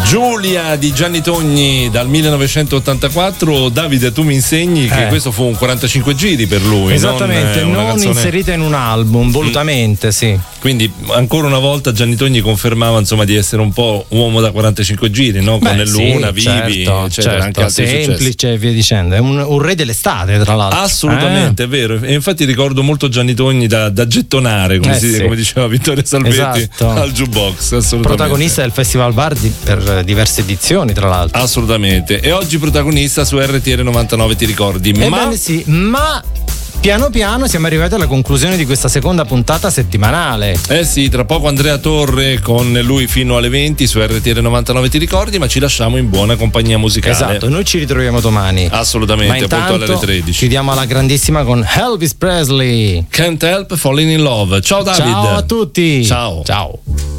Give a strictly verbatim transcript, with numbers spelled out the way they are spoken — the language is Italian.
Giulia di Gianni Togni dal millenovecentottantaquattro. Davide, tu mi insegni che Eh. questo fu un quarantacinque giri per lui. Esattamente, non, eh, una non canzone- inserita in un album, volutamente, sì. Quindi ancora una volta Gianni Togni confermava insomma di essere un po' uomo da quarantacinque giri, no? Con Beh, Luna, sì, Vivi, certo, eccetera, certo, anche altri successi. semplice e via dicendo. È un, un re dell'estate, tra l'altro. Assolutamente, Eh? è vero. E infatti ricordo molto Gianni Togni da, da gettonare, come, Eh, si- sì. come diceva Vittorio Salvetti, Esatto. al jukebox. Assolutamente. Protagonista del Festival Bar di- per diverse edizioni, tra l'altro. Assolutamente. E oggi protagonista su R T L novantanove, ti ricordi? Ma Ebbene sì, ma piano piano siamo arrivati alla conclusione di questa seconda puntata settimanale. Eh sì, tra poco Andrea Torre con lui fino alle venti su R T L novantanove, ti ricordi, ma ci lasciamo in buona compagnia musicale. Esatto, noi ci ritroviamo domani. Assolutamente, Ma appunto alle intanto tredici. chiudiamo alla grandissima con Elvis Presley. Can't help falling in love. Ciao David. Ciao a tutti. Ciao. Ciao.